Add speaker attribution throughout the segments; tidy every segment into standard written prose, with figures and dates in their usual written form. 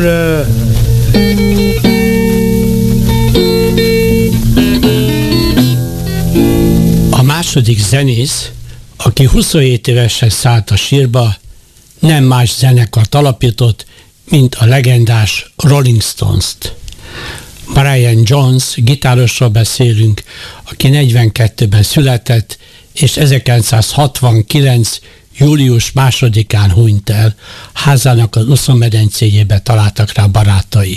Speaker 1: A második zenész, aki 27 évesen szállt a sírba, nem más zenekart alapított, mint a legendás Rolling Stones-t. Brian Jones gitárosról beszélünk, aki 42-ben született, és 1969. július 2-án hunyt el, házának az uszonmedencéjébe találtak rá barátai.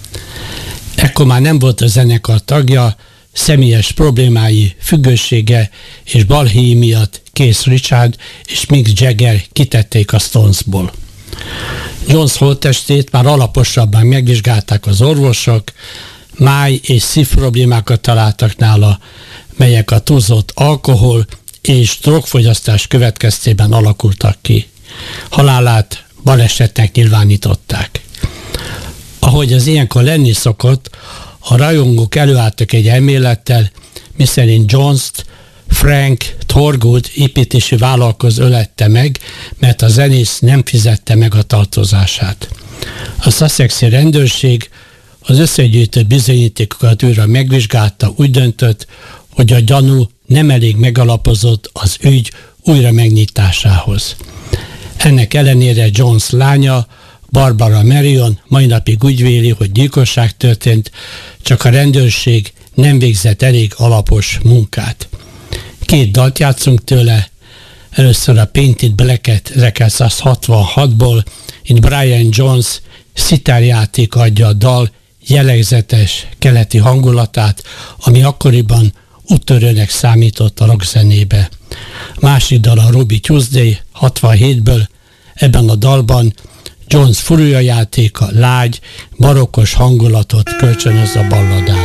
Speaker 1: Ekkor már nem volt a zenekar tagja, személyes problémái, függősége és balhéi miatt Keith Richards és Mick Jagger kitették a Stonesból. Jones holttestét már alaposabban megvizsgálták az orvosok, máj- és szívproblémákat találtak nála, melyek a túlzott alkohol és drogfogyasztás következtében alakultak ki. Halálát balesetnek nyilvánították. Ahogy az ilyenkor lenni szokott, a rajongók előálltak egy elmélettel, miszerint Jones-t Frank Thorgood építési vállalkozó ölette meg, mert a zenész nem fizette meg a tartozását. A sussexi rendőrség az összegyűjtött bizonyítékokat újra megvizsgálta, úgy döntött, hogy a gyanú nem elég megalapozott az ügy újra megnyitásához. Ennek ellenére Jones lánya, Barbara Marion mai napig úgy véli, hogy gyilkosság történt, csak a rendőrség nem végzett elég alapos munkát. 2 dalt játszunk tőle, először a Painted Black-et 1966-ból, itt Brian Jones szitárjáték adja a dal jellegzetes keleti hangulatát, ami akkoriban úttörőnek számított a rockzenébe. Másik dal a Ruby Tuesday 67-ből, ebben a dalban Jones furújajátéka lágy, barokkos hangulatot kölcsönöz a balladán.